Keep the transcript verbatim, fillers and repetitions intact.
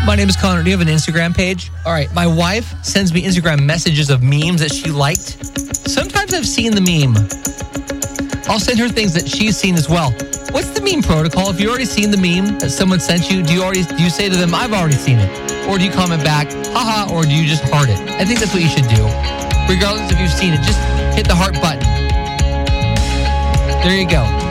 My name is Connor. Do you have an Instagram page? All right. My wife sends me Instagram messages of memes that she liked. Sometimes I've seen the meme. I'll send her things that she's seen as well. What's the meme protocol? If you've already seen the meme that someone sent you, do you already do you say to them, I've already seen it? Or do you comment back, haha, or do you just heart it? I think that's what you should do. Regardless if you've seen it, just hit the heart button. There you go.